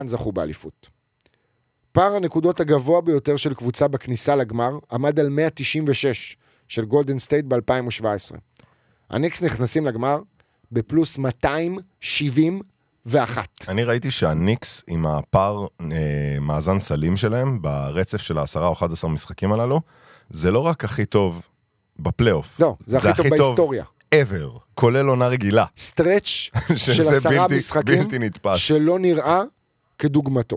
זכו באליפות. פער הנקודות הגבוה ביותר של קבוצה בכניסה לגמר עמד על 196 של גולדן סטייט ב-2017. הניקס נכנסים לגמר בפלוס 271. אני ראיתי שהניקס עם הפער מאזן סלים שלהם ברצף של 10 או 11 משחקים הללו, זה לא רק הכי טוב בפלייאוף. לא, זה הכי טוב בהיסטוריה. ever, כולל עונה רגילה. סטרץ' של 10 משחקים שלא נראה כדוגמתו.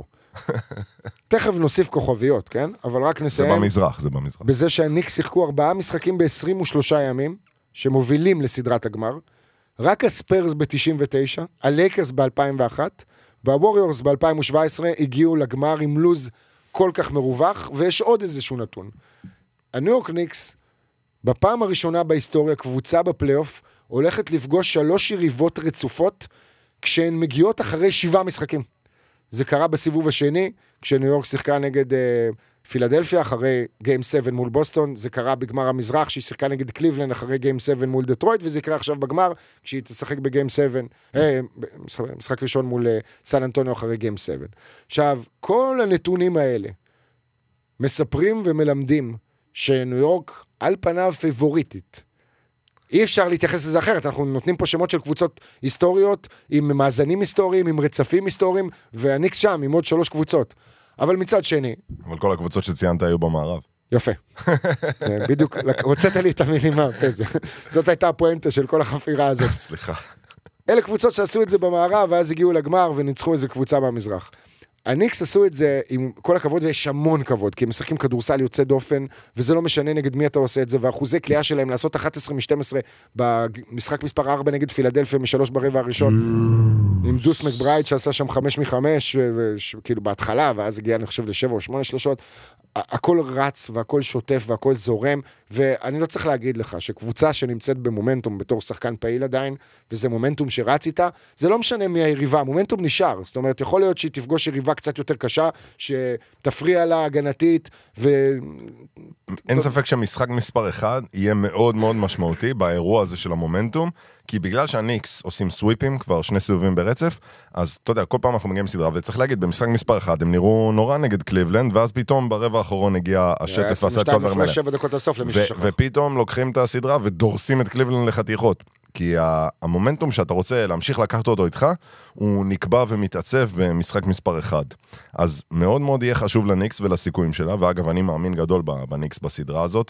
תכף נוסיף כוכביות, כן? אבל רק נסיים. זה במזרח, זה במזרח. בזה שהניקס שיחקו 4 משחקים ב-23 ימים, שמובילים לסדרת הגמר. רק הספרס ב-99, הלייקרס ב-2001, והווריורס ב-2017 הגיעו לגמר עם לוז כל כך מרווח, ויש עוד איזשהו נתון. הניו יורק ניקס, בפעם הראשונה בהיסטוריה, קבוצה בפלייאוף, הולכת לפגוש 3 יריבות רצופות, כשהן מגיעות אחרי 7 משחקים. זה קרה בסיבוב השני, כשניו יורק שיחקה נגד פילדלפיה, אחרי גיים 7 מול בוסטון, זה קרה בגמר המזרח, שהיא שיחקה נגד קליבלנד, אחרי גיים 7 מול דטרויט, וזה יקרה עכשיו בגמר, כשהיא תשחק בגיים 7, משחק ראשון מול סן אנטוניו, אחרי גיים 7. עכשיו, כל הנתונים האלה, מספרים ומלמדים, שניו יורק על פניו פיבוריטית. אי אפשר להתייחס לזה אחרת, אנחנו נותנים פה שמות של קבוצות היסטוריות, עם מאזנים היסטוריים, עם רצפים היסטוריים, והניקס שם עם עוד 3 קבוצות. אבל מצד שני... אבל כל הקבוצות שציינת היו במערב. יפה. בדיוק, הוצאת לי את המילים מהפה. זאת הייתה הפואנטה של כל החפירה הזאת. סליחה. אלה קבוצות שעשו את זה במערב, ואז הגיעו לגמר וניצחו איזה קבוצה במזרח. הניקס עשו את זה עם כל הכבוד, ויש המון כבוד, כי הם משחקים כדורסל יוצא דופן, וזה לא משנה נגד מי אתה עושה את זה, ואחוזי קליעה שלהם לעשות 11 מ-12 במשחק מספר 4 נגד פילדלפיה מ-3 ברבע הראשון, עם דוס מקברייד שעשה שם 5 מ-5, כאילו בהתחלה, ואז הגיע אני חושב ל7 או 8 שלושות, הכל רץ והכל שוטף והכל זורם, ואני לא צריך להגיד לך שקבוצה שנמצאת במומנטום בתור שחקן פעיל עדיין, וזה מומנטום שרץ איתה, זה לא משנה מי היריבה, המומנטום נשאר, זאת אומרת, יכול להיות שהיא תפגוש יריבה קצת יותר קשה, שתפריע לה הגנתית, אין ספק שהמשחק מספר 1 יהיה מאוד מאוד משמעותי באירוע הזה של המומנטום, כי בגלל שהניקס עושים סוויפים, כבר 2 סיבובים ברצף, אז אתה יודע, כל פעם אנחנו מגיעים סדרה, וצריך להגיד, במשחק מספר 1, הם נראו נורא נגד קליבלנד, ואז פתאום ברבע האחרון הגיע השטף ועשה את כל הדברים האלה. 7 דקות לסוף למי ששכח. ופתאום לוקחים את הסדרה ודורסים את קליבלנד לחתיכות. כי המומנטום שאתה רוצה להמשיך לקחת אותו איתך, הוא נקבע ומתעצב במשחק מספר 1. אז מאוד מאוד יהיה חשוב לניקס ולסיכויים שלה, ואגב, אני מאמין גדול בניקס בסדרה הזאת.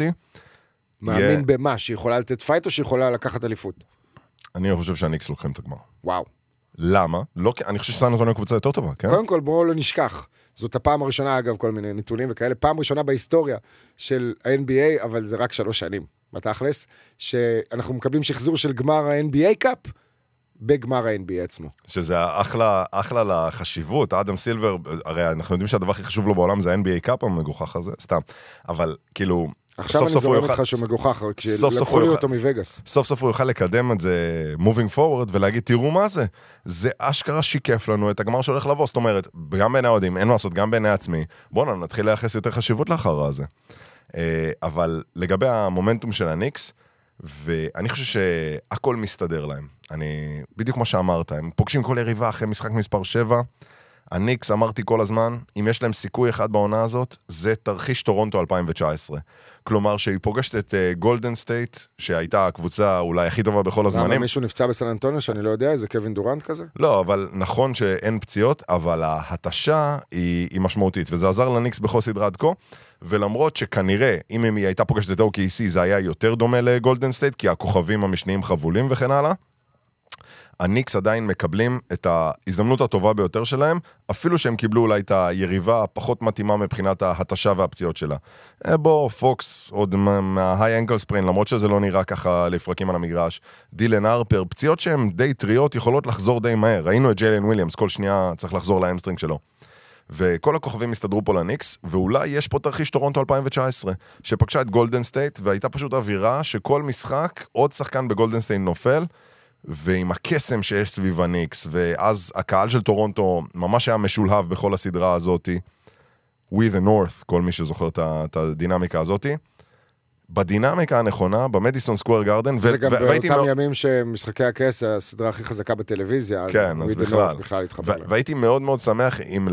מאמין במה? שהיא יכולה לתת פייט או שהיא יכולה לקחת אליפות? אני חושב שהניקס לוקחים את הגמר. וואו. למה? לא, אני חושב שסן אנטוניו קבוצה יותר טובה, כן? קודם כל, בואו לא נשכח. זאת הפעם הראשונה, אגב, כל מיני נתונים וכאלה, פעם ראשונה בהיסטוריה של ה-NBA, אבל זה רק 3 שנים, בתכלס, שאנחנו מקבלים שחזור של גמר ה-NBA קאפ, בגמר ה-NBA עצמו. שזה אחלה לחשיבות, אדם סילבר, הרי אנחנו יודעים שהדבר הכי חשוב לו בעולם זה ה-NBA קאפ, המגוחך הזה, סתם, אבל כאילו... עכשיו אני זורם אותך שהוא מגוחך, כשלקחו לי אותו מווגאס. סוף סוף הוא יוכל לקדם את זה moving forward, ולהגיד, תראו מה זה, זה אשכרה שיקף לנו את הגמר שהולך לבוא, זאת אומרת, גם בעיני האוהדים, אין מה לעשות, גם בעיני עצמי, בואו נתחיל לייחס יותר חשיבות לאחר הזה. אבל לגבי המומנטום של הניקס, ואני חושב שהכל מסתדר להם. בדיוק כמו שאמרת, הם פוגשים כל יריבה אחרי משחק מספר 7, הניקס, אמרתי כל הזמן, אם יש להם סיכוי אחד בעונה הזאת, זה תרחיש טורונטו 2019. כלומר, שהיא פוגשת את גולדן סטייט, שהייתה הקבוצה אולי הכי טובה בכל הזמנים. למה מישהו נפצע בסן אנטוניו שאני לא יודע, איזה קווין דורנט כזה? לא, אבל נכון שאין פציעות, אבל ההתשה היא משמעותית, וזה עזר לניקס בכל סדרה עד כה, ולמרות שכנראה, אם היא הייתה פוגשת את OKC, זה היה יותר דומה לגולדן סטייט, כי הכוכבים המשניים חבולים וכן הלאה. הניקס עדיין מקבלים את ההזדמנות הטובה ביותר שלהם, אפילו שהם קיבלו אולי את היריבה הפחות מתאימה מבחינת ההתשה והפציעות שלה. בוא, פוקס, עוד מההיי אנקל ספריין, למרות שזה לא נראה ככה לפרקים על המגרש. דילן הרפר, פציעות שהן די טריות, יכולות לחזור די מהר. ראינו את ג'יילן וויליאמס, כל שנייה צריך לחזור לאמסטרינג שלו. וכל הכוכבים הסתדרו פה לניקס, ואולי יש פה תרחיש טורונטו 2019, שפגשה את גולדן סטייט, והייתה פשוט אווירה שכל משחק, עוד שחקן בגולדן סטייט נופל, ועם הקסם שיש סביב הניקס, ואז הקהל של טורונטו ממש היה משולהב בכל הסדרה הזאת, We the North, כל מי שזוכר את הדינמיקה הזאת, בדינמיקה הנכונה, במדיסון סקוואר גארדן, זה גם באותם ימים שמשחקי הכס, הסדרה הכי חזקה בטלוויזיה, כן, אז בכלל. והייתי מאוד מאוד שמח אם